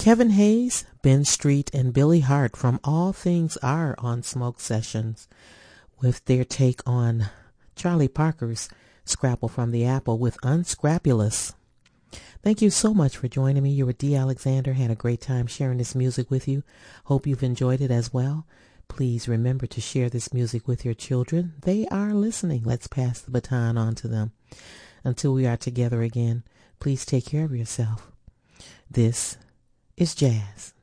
Kevin Hayes, Ben Street, and Billy Hart from All Things Are on Smoke Sessions with their take on Charlie Parker's Scrapple from the Apple with Unscrapulous. Thank you so much for joining me. You were D. Alexander. Had a great time sharing this music with you. Hope you've enjoyed it as well. Please remember to share this music with your children. They are listening. Let's pass the baton on to them. Until we are together again, please take care of yourself. This is Jazz.